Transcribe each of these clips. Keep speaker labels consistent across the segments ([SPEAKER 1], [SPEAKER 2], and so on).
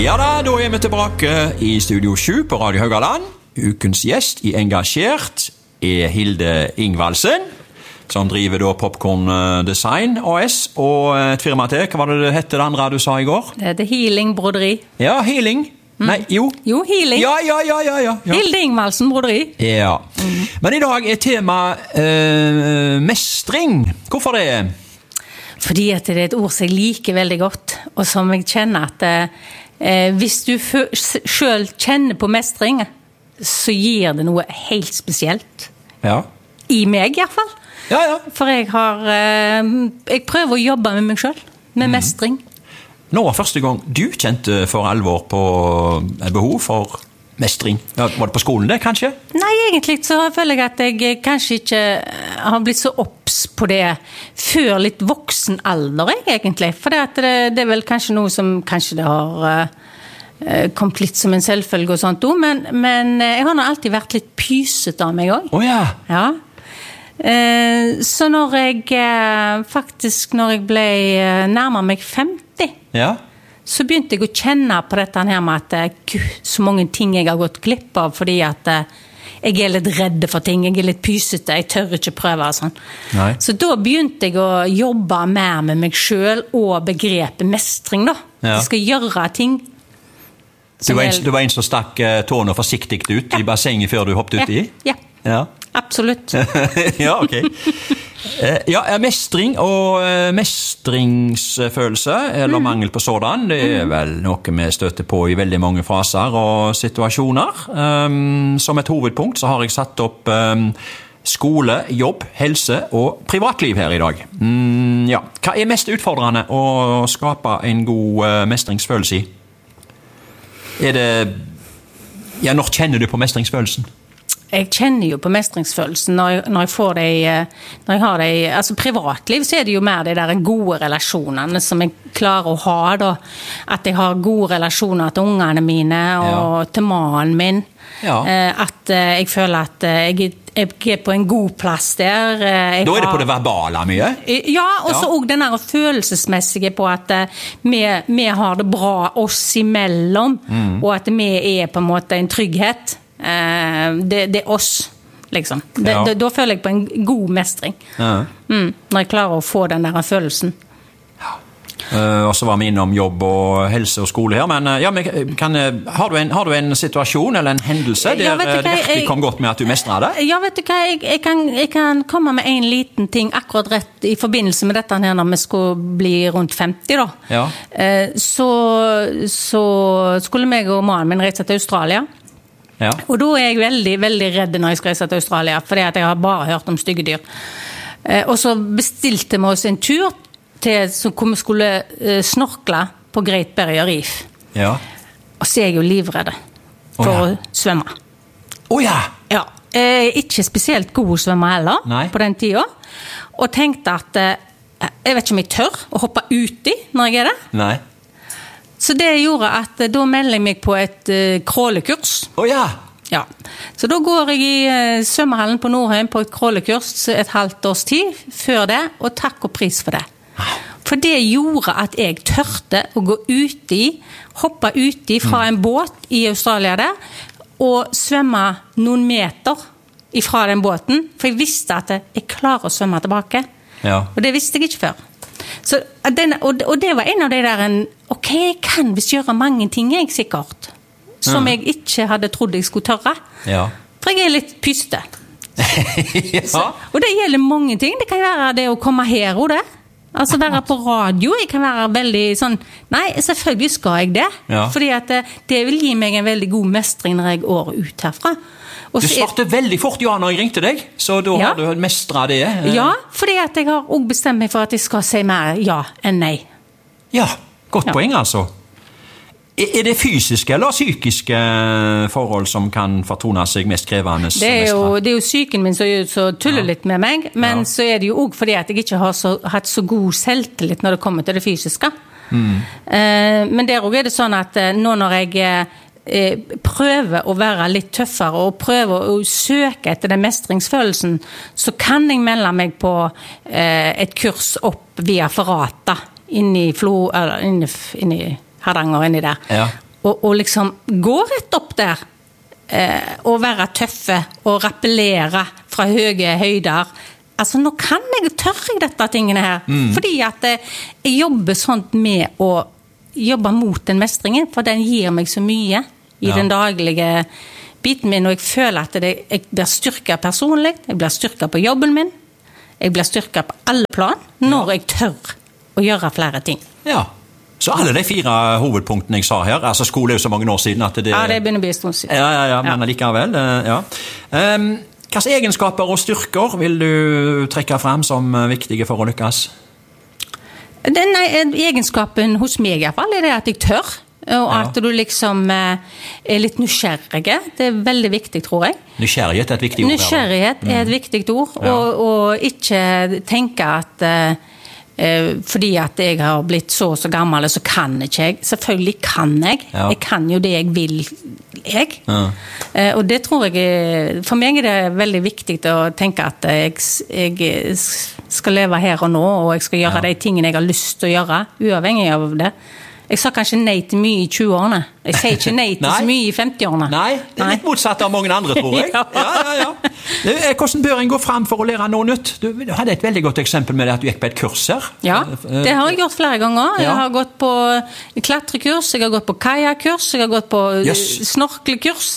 [SPEAKER 1] Ja da vi tilbake i Studio 7 på Radio Haugaland. Ukens gjest i Engasjert Hilde Ingvaldsen, som driver da Popcorn Design AS, og et firma til. Hva var det hette det andre du sa i går?
[SPEAKER 2] Det heter Healing Broderi.
[SPEAKER 1] Ja, Healing. Nei, jo.
[SPEAKER 2] Jo, Healing.
[SPEAKER 1] Ja.
[SPEAKER 2] Hilde Ingvaldsen Broderi.
[SPEAKER 1] Ja. Men i dag tema mestring. Hvorfor det?
[SPEAKER 2] Fordi at det et ord som jeg liker veldig godt, og som jeg kjenner at hvis du selv kjenner på mestring, så gir det noe helt spesielt.
[SPEAKER 1] Ja.
[SPEAKER 2] I meg i hvert fall.
[SPEAKER 1] Ja.
[SPEAKER 2] For jeg prøver å jobbe med meg selv, med mestring.
[SPEAKER 1] Nå var første gang du kjente for alvor på behov for mestring. Ja, var det på skolen det, kanskje? Nei,
[SPEAKER 2] egentlig så føler jeg at jeg kanskje ikke har blitt så opps på det før litt voksen alder, egentlig. For det er vel kanskje noe som kanskje det har kommet litt som en selvfølge og sånt, men jeg har nå alltid vært litt pyset av meg også.
[SPEAKER 1] Ja.
[SPEAKER 2] Så når jeg ble nærmere meg 50, så begynte jeg å kjenne på dette her med at Gud, så mange ting jeg har gått glipp av, fordi at jeg litt redde for ting, jeg litt pysete, jeg tør ikke prøve og sånn.
[SPEAKER 1] Nei.
[SPEAKER 2] Så da begynte jeg å jobbe mer med meg selv og begrepet mestring da.
[SPEAKER 1] Ja.
[SPEAKER 2] Jeg skal gjøre ting.
[SPEAKER 1] Du var en som stakk tårene forsiktig ut i bassenget før du hoppet ut i?
[SPEAKER 2] Ja. Absolutt.
[SPEAKER 1] Ja, ok. Mestring og mestringsfølelse, eller mangel på sådan, det vel noe vi støter på i veldig mange faser og situasjoner. Som et hovedpunkt så har jeg satt opp skole, jobb, helse og privatliv her i dag. Hva mest utfordrende å skape en god mestringsfølelse i? Når kjenner du på mestringsfølelsen?
[SPEAKER 2] Jeg kjenner jo på mestringsfølelsen når jeg får når jeg har det altså privatliv, så det jo mer de der gode relasjonene som jeg klarer å ha da, at jeg har gode relasjoner til ungene mine og til mannen min, at jeg føler at jeg på en god plass der. Da det på det verbale mye? Ja, og så også den der følelsesmessige på at vi har det bra oss imellom, og at vi på en måte en trygghet. Det oss, liksom. Da føler jeg på en god mestring. Når jeg klarer å få den der følelsen.
[SPEAKER 1] Og så var vi innom jobb og helse og skole her, men har du en situasjon eller en hendelse der det virkelig kom godt med at du mestret det? Ja, vet du hva,
[SPEAKER 2] jeg kan komme med en liten ting akkurat rett i forbindelse med dette her når vi skulle bli rundt 50 da. Så skulle meg og mannen min reise til Australia. Og da jeg veldig, veldig redd når jeg skal reise til Australia, fordi at jeg har bare hørt om stygge dyr. Og så bestilte vi oss en tur hvor vi skulle snorkle på Great Barrier Reef. Og så jeg jo livredde for å svømme. Ja. Ikke spesielt god å svømme heller på den tiden. Og tenkte at jeg vet ikke om jeg tør å hoppe uti når jeg det.
[SPEAKER 1] Nei.
[SPEAKER 2] Så det gjorde at da melder jeg meg på et krålekurs. Ja. Så da går jeg i svømmehallen på Nordheim på et krålekurs et halvt års tid før det, og takk og pris for det. For det gjorde at jeg tørte å gå hoppe uti fra en båt i Australia der, og svømme noen meter ifra den båten, for jeg visste at jeg klarer å svømme tilbake. Og det visste jeg ikke før. Så og det var en av de der ok, jeg kan visst gjøre mange ting sikkert som jeg ikke hadde trodd jeg skulle tørre for jeg litt pyste og det gjelder mange ting. Det kan være det å komme her og det, altså være på radio. Jeg kan være veldig sånn, nei, selvfølgelig skal jeg det, fordi at det vil gi meg en veldig god mestring når jeg går ut herfra.
[SPEAKER 1] Du svarte veldig fort når jeg ringte deg, så da har du mestret det.
[SPEAKER 2] Ja, fordi at jeg har også bestemt meg for at jeg skal si mer ja enn nei. Ja,
[SPEAKER 1] godt poeng altså. Det fysiske eller psykiske forhold som kan fortone seg mest krevende? Det
[SPEAKER 2] er jo psyken min som tuller litt med meg, men så det jo også fordi at jeg ikke har hatt så god selvtillit når det kommer til det fysiske. Men der også det sånn at nå når jeg prøver å være litt tøffere og prøver å søke etter den mestringsfølelsen, så kan jeg melde meg på et kurs opp via Ferrata inni Hardanger inni der. og liksom gå rett opp der, og være tøffe, og rappellere fra høye høyder. Altså, nå tør jeg dette tingene her, fordi at jeg jobber sånt med å jobbe mot den mestringen, for den gir meg så mye i den daglige biten min, og jeg føler at jeg blir styrket personlig, jeg blir styrket på jobben min, jeg blir styrket på alle plan, når jeg tør å gjøre flere ting.
[SPEAKER 1] Ja. Så alle de 4 hovedpunktene jeg sa her, altså skole jo så mange år siden at det...
[SPEAKER 2] Ja, det begynner å bli stund siden.
[SPEAKER 1] Ja, men likevel, ja. Hvilke egenskaper og styrker vil du trekke frem som viktige for å lykkes?
[SPEAKER 2] Egenskapen hos meg i hvert fall er det at jeg tør, og at du liksom er litt nysgjerrig. Det er veldig viktig, tror jeg.
[SPEAKER 1] Nysgjerrighet er et viktig ord.
[SPEAKER 2] Nysgjerrighet er et viktig ord, og ikke tenke at fordi at jeg har blitt så gammel, så kan ikke jeg. Selvfølgelig kan jeg. Jeg kan jo det jeg vil, og det tror jeg, for meg er det veldig viktig å tenke at jeg skal leve her og nå, og jeg skal gjøre de tingene jeg har lyst til å gjøre, uavhengig av det. Jeg sa kanskje nei til mye i 20-årene. Jeg sier ikke nei til så mye i 50-årene.
[SPEAKER 1] Nei, det er litt motsatt av mange andre, tror jeg. Ja. Hvordan bør en gå frem for å lære noe nytt? Du hadde et veldig godt eksempel med det at du gikk på et kurs her. Ja,
[SPEAKER 2] det har jeg gjort flere ganger. Jeg har gått på klatrekurs, jeg har gått på kajakkurs, jeg har gått på snorkelkurs.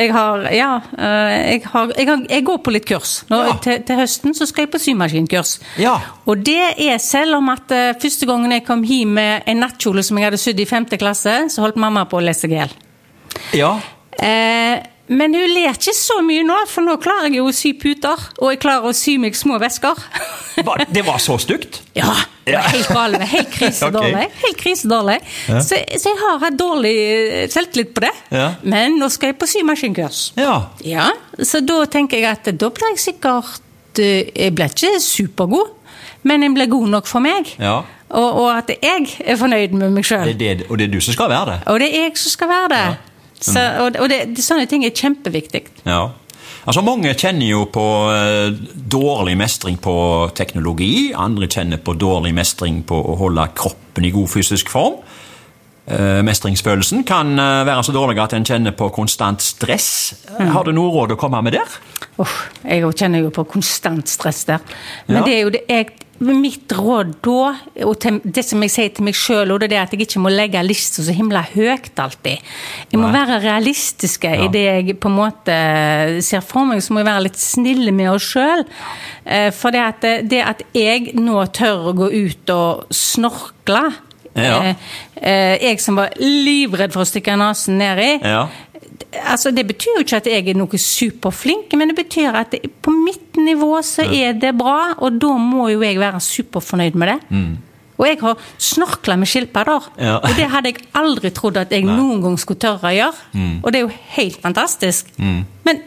[SPEAKER 2] Jeg går på litt kurs. Til høsten så skal jeg på symaskinkurs. Ja. Og det er selv om at første gangen jeg kom hjem med en nattkjole som jeg hadde sydd i 5. klasse, så holdt mamma på å lese gel. Ja. Men hun ler ikke så mye nå, for nå klarer jeg jo å sy puter, og jeg klarer å sy meg små vesker.
[SPEAKER 1] Det var så stygt?
[SPEAKER 2] Ja, det var helt galt, helt krisedårlig. Helt krisedårlig. Ja. Så jeg har hatt dårlig selvtillit på det, men nå skal jeg på symaskinkurs. Ja, så da tenker jeg at da blir jeg sikkert, jeg blir ikke supergod, men jeg blir god nok for meg. Ja. Og at jeg er fornøyd med meg selv.
[SPEAKER 1] Og det er du som skal være det.
[SPEAKER 2] Og det er jeg som skal være det. Så, og sånne ting er kjempeviktig. Ja.
[SPEAKER 1] Altså mange kjenner jo på dårlig mestring på teknologi, andre kjenner på dårlig mestring på å holde kroppen i god fysisk form. Mestringsfølelsen kan være så dårlig at en kjenner på konstant stress. Har du noe råd å komme med der?
[SPEAKER 2] Jeg kjenner jo på konstant stress der. Men det er jo det mitt råd da, og det som jeg sier til meg selv, og det er at jeg ikke må legge lister så himla høyt alltid. Jeg må være realistiske i det jeg på en måte ser for meg, så må jeg være litt snille med oss selv. For det at jeg nå tør å gå ut og snorkle, jeg som var livredd for å stikke nasen ned i, altså det betyr jo ikke at jeg er noe superflink, men det betyr at på mitt nivå så er det bra, og da må jo jeg være superfornøyd med det. Og jeg har snorklet med skilpadder, og det hadde jeg aldri trodd at jeg noen gang skulle tørre å gjøre, og det er jo helt fantastisk. Men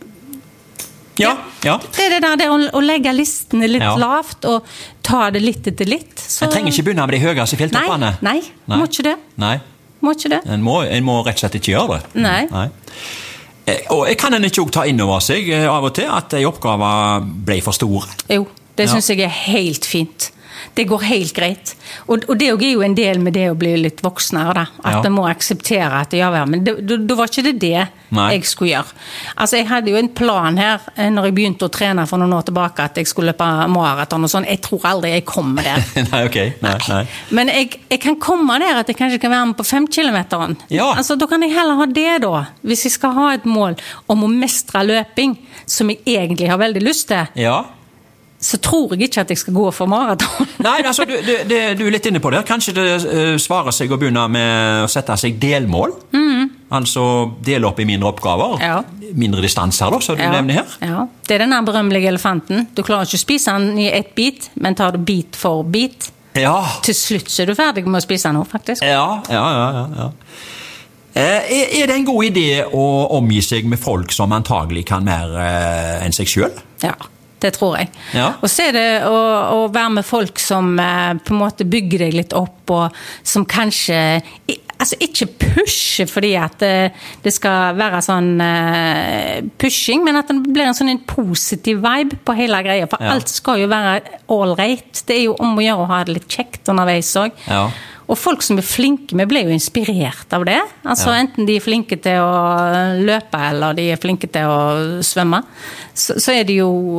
[SPEAKER 2] det er det der å legge listene litt lavt, og ta det litt etter litt. Så...
[SPEAKER 1] Jeg trenger ikke begynne med de høyeste fjelltoppene.
[SPEAKER 2] Nei, må ikke det.
[SPEAKER 1] Nei.
[SPEAKER 2] Må ikke det.
[SPEAKER 1] En må rett og slett ikke gjøre det.
[SPEAKER 2] Nei.
[SPEAKER 1] Og jeg kan ikke ta inn over seg av og til at en oppgave ble for stor.
[SPEAKER 2] Jo, det synes jeg er helt fint. Det går helt greit. Og det er jo en del med det å bli litt voksnere, da. At jeg må akseptere at men da var ikke det jeg skulle gjøre. Altså, jeg hadde jo en plan her, når jeg begynte å trene for noen år tilbake, at jeg skulle på maraton og sånn. Jeg tror aldri jeg kommer der.
[SPEAKER 1] Nei.
[SPEAKER 2] Men jeg kan komme der at jeg kanskje kan være med på 5 kilometeren. Altså, da kan jeg heller ha det da. Hvis jeg skal ha et mål om å mestre løping, som jeg egentlig har veldig lyst til. Så tror jeg ikke at jeg skal gå for maraton.
[SPEAKER 1] Nei, altså, du er litt inne på det. Kanskje det svarer seg å begynne med å sette seg delmål. Altså dele opp i mindre oppgaver. Mindre distanser da, så du nevner her.
[SPEAKER 2] Ja, det er denne berømmelige elefanten. Du klarer ikke å spise den i ett bit, men tar du bit for bit. Til slutt så er du ferdig med å spise den nå, faktisk.
[SPEAKER 1] Ja. Er det en god idé å omgi seg med folk som antagelig kan mer enn seg selv?
[SPEAKER 2] Ja. Det tror jeg. Og så er det å være med folk som på en måte bygger deg litt opp, og som kanskje altså ikke pusher fordi at det skal være sånn pushing, men at det blir en sånn en positiv vibe på hele greia, for alt skal jo være all right. Det er jo om å gjøre å ha det litt kjekt underveis også. Og folk som flinke, vi ble jo inspirert av det. Altså enten de flinke til å løpe, eller de flinke til å svømme, så det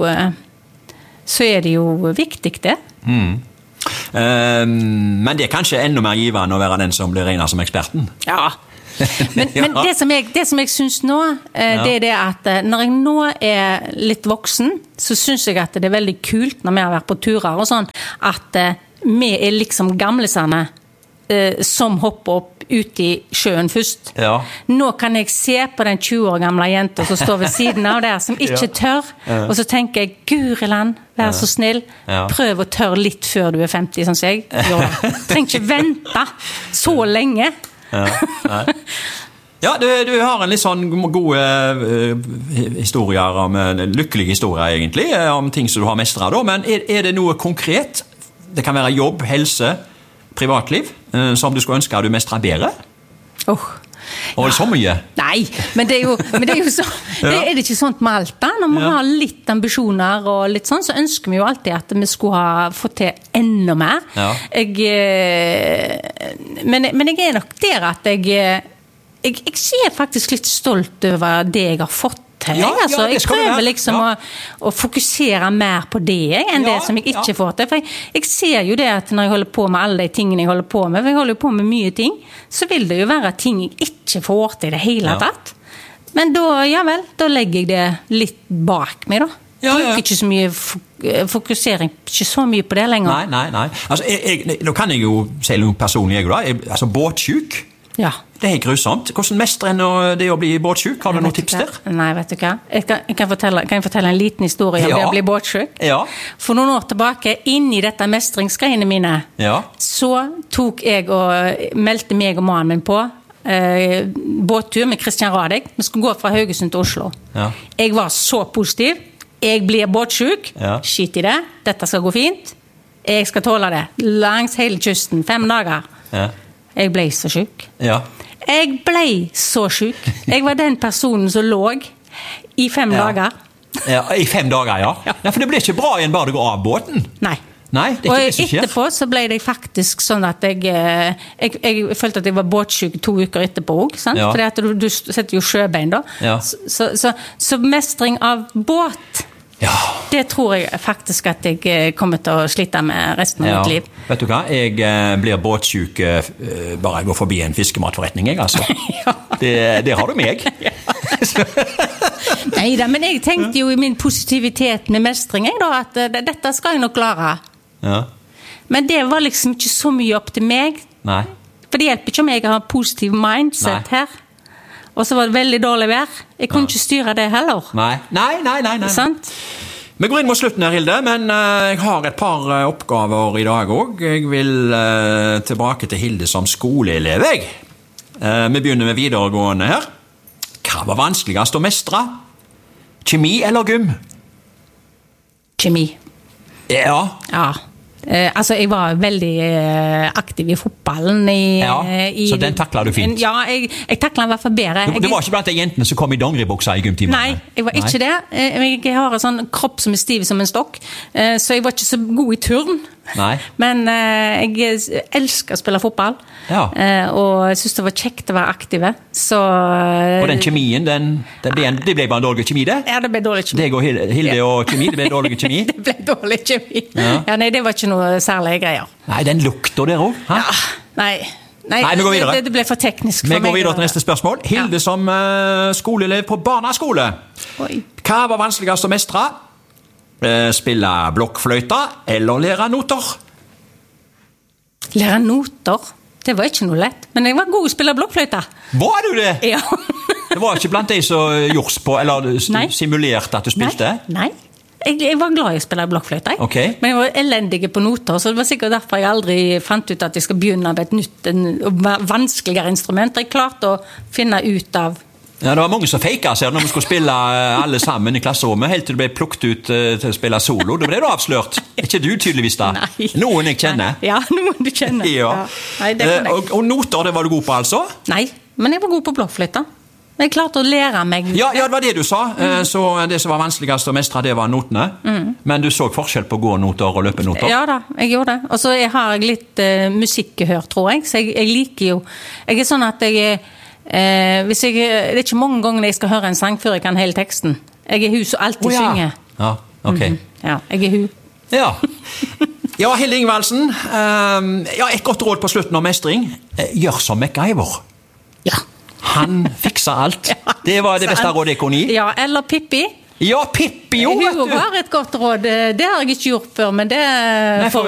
[SPEAKER 2] jo viktig det.
[SPEAKER 1] Men det kanskje enda mer givende å være den som blir regnet som eksperten.
[SPEAKER 2] Ja. Men det som jeg synes nå, det det at når jeg nå litt voksen, så synes jeg at det veldig kult når vi har vært på turer og sånn, at vi liksom gamleserne som hopper opp ut i sjøen først. Ja. Nå kan jeg se på den 20 år gamle jenta som står ved siden av der, som ikke tør, og så tenker jeg, Guriland, vær så snill, prøv å tørre litt før du 50, sånn som jeg gjør. Trenger ikke vente så lenge.
[SPEAKER 1] Ja, du har en litt sånn gode historier om lykkelige historier egentlig, om ting som du har mestret da, men det noe konkret? Det kan være jobb, helse, privatliv, som du skulle ønske at du mestret bedre? Og det så mye?
[SPEAKER 2] Nei, men det jo så, det ikke sånt med alt da. Når vi har litt ambisjoner og litt sånn, så ønsker vi jo alltid at vi skulle ha fått til enda mer. Men jeg nok der at jeg er faktisk litt stolt over det jeg har fått til. Jeg prøver liksom å fokusere mer på det enn det som jeg ikke får til. For jeg ser jo det at når jeg holder på med alle de tingene jeg holder på med, for jeg holder jo på med mye ting, så vil det jo være ting jeg ikke får til det hele tatt. Men da legger jeg det litt bak meg da. Bruker ikke så mye fokusering, ikke så mye på det lenger.
[SPEAKER 1] Nei. Altså, nå kan jeg jo si noe personlig, altså båtsjuk.
[SPEAKER 2] Ja.
[SPEAKER 1] Det er grusomt. Hvordan mestrer det å bli båtsjuk? Har du noen tips der?
[SPEAKER 2] Nei, vet du hva? Jeg kan fortelle en liten historie om det å bli båtsjuk. For noen år tilbake, inn i dette mestringsgreiene mine, så tok jeg og meldte meg og mannen min på båttur med Christian Radek. Vi skulle gå fra Haugesund til Oslo. Jeg var så positiv. Jeg blir båtsjuk. Skit i det. Dette skal gå fint. Jeg skal tåle det. Langs hele kysten. 5 dager. Jeg ble så syk. Jeg ble så syk. Jeg var den personen som lå i 5 dager.
[SPEAKER 1] I 5 dager, ja. For det ble ikke bra igjen bare du går av båten.
[SPEAKER 2] Nei,
[SPEAKER 1] det
[SPEAKER 2] og etterpå så ble det faktisk sånn at jeg følte at jeg var båtsyk 2 uker etterpå også, sant? Fordi at du setter jo sjøbein da. Så mestring av båt, det tror jeg faktisk at jeg kommer til å slite med resten av mitt liv.
[SPEAKER 1] Vet du hva? Jeg blir båtsyk bare jeg går forbi en fiskematforretning, jeg altså. Det har du meg.
[SPEAKER 2] Neida, men jeg tenkte jo i min positivitet med mestring da, at dette skal jeg nok klare. Men det var liksom ikke så mye opp til meg.
[SPEAKER 1] Nei.
[SPEAKER 2] For det hjelper ikke om jeg har positiv mindset her. Og så var det veldig dårlig vær. Jeg kunne ikke styre det heller.
[SPEAKER 1] Nei.
[SPEAKER 2] Sant?
[SPEAKER 1] Vi går inn mot slutten her, Hilde, men jeg har et par oppgaver i dag også. Jeg vil tilbake til Hilde som skoleelev. Vi begynner med videregående her. Hva var vanskeligst å mestre? Kjemi eller gym?
[SPEAKER 2] Kjemi.
[SPEAKER 1] Ja.
[SPEAKER 2] Altså, jeg var veldig aktiv i fotballen.
[SPEAKER 1] Så den taklet du fint?
[SPEAKER 2] Ja, jeg taklet den i hvert fall bedre.
[SPEAKER 1] Du var ikke blant de jentene som kom i dongeribuksa i gymtimen?
[SPEAKER 2] Nei, jeg var ikke det. Jeg har en sånn kropp som stiv som en stokk, så jeg var ikke så god i turn.
[SPEAKER 1] Nei.
[SPEAKER 2] Men jeg elsker å spille fotball, og jeg synes det var kjekt å være aktive. Og
[SPEAKER 1] den kjemien, det ble bare en dårlig kjemi, det?
[SPEAKER 2] Ja, det ble dårlig kjemi.
[SPEAKER 1] Det går Hilde og kjemi, det ble dårlig kjemi?
[SPEAKER 2] Det ble dårlig kjemi. Nei, det var ikke noe særlige greier.
[SPEAKER 1] Nei, den lukter der også.
[SPEAKER 2] Nei,
[SPEAKER 1] vi går videre.
[SPEAKER 2] Det ble for teknisk for meg.
[SPEAKER 1] Vi går videre til neste spørsmål. Hilde som skoleelev på barneskole. Hva var vanskeligst å mestre? Spille blokkfløyta eller lære noter?
[SPEAKER 2] Lære noter? Det var ikke noe lett, men jeg var god å spille blokkfløyta.
[SPEAKER 1] Var du det?
[SPEAKER 2] Ja.
[SPEAKER 1] Det var ikke blant de som gjorde på, eller simulerte at du spilte?
[SPEAKER 2] Nei. Jeg var glad i å spille blokkfløyta, men jeg var elendig på noter, så det var sikkert derfor jeg aldri fant ut at jeg skal begynne med et nytt, vanskeligere instrument. Jeg klarte å finne ut av.
[SPEAKER 1] Ja, det var mange som fejket seg når vi skulle spille alle sammen i klasserommet, helt til du ble plukket ut til å spille solo. Da ble du avslørt. Ikke du tydeligvis da?
[SPEAKER 2] Nei.
[SPEAKER 1] Noen jeg kjenner.
[SPEAKER 2] Ja, noen du kjenner.
[SPEAKER 1] Nei, det kan jeg. Og noter, det var du god på altså?
[SPEAKER 2] Nei, men jeg var god på blokkfløyta. Jeg klarte å lære meg.
[SPEAKER 1] Ja, det var det du sa. Så det som var vanskeligst å mestre, det var notene. Men du så forskjell på gånoter og løpenoter?
[SPEAKER 2] Ja da, jeg gjorde det. Og så har jeg litt musikkgehør, tror jeg. Så jeg liker jo... Jeg sånn at jeg det er ikke mange ganger jeg skal høre en sang før jeg kan hele teksten. Jeg hun som alltid synger.
[SPEAKER 1] Ja, ok.
[SPEAKER 2] Ja, jeg hun.
[SPEAKER 1] Ja. Ja, Hilde Ingvaldsen. Et godt råd på slutten av mestring. Gjør som MacGyver.
[SPEAKER 2] Ja.
[SPEAKER 1] Han fikser alt. Det var det beste rådet jeg kunne gi.
[SPEAKER 2] Ja, eller Pippi.
[SPEAKER 1] Ja, Pippi jo, vet du.
[SPEAKER 2] Hun har et godt råd. Det har jeg ikke gjort før, men det får